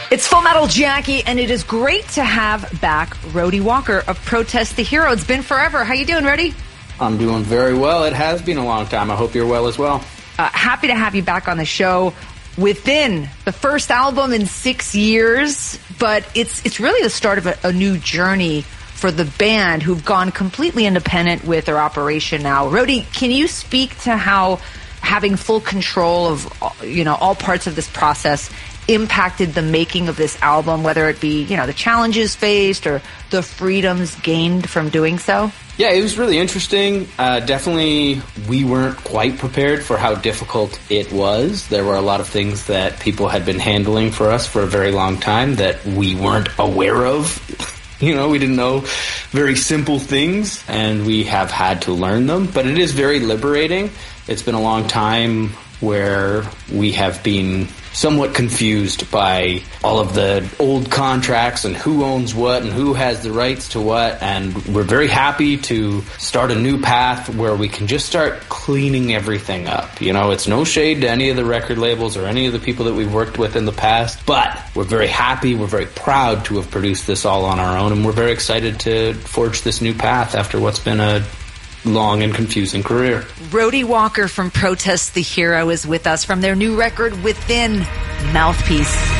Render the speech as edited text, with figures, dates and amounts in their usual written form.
It's Full Metal Jackie, and it is great to have back Rody Walker of Protest the Hero. It's been forever. How you doing, Rody? I'm doing very well. It has been a long time. I hope you're well as well. Happy to have you back on the show. Within the first album in 6 years, but it's really the start of a new journey for the band, who've gone completely independent with their operation now. Rody, can you speak to how having full control of all parts of this process impacted the making of this album, whether it be the challenges faced or the freedoms gained from doing so? Yeah, it was really interesting. Definitely, we weren't quite prepared for how difficult it was. There were a lot of things that people had been handling for us for a very long time that we weren't aware of. We didn't know very simple things, and we have had to learn them. But it is very liberating. It's been a long time where we have been somewhat confused by all of the old contracts and who owns what and who has the rights to what, and we're very happy to start a new path where we can just start cleaning everything up. It's no shade to any of the record labels or any of the people that we've worked with in the past, but we're very happy, we're very proud to have produced this all on our own, and we're very excited to forge this new path after what's been a long and confusing career. Rody Walker from Protest the Hero is with us from their new record, Within. Mouthpiece.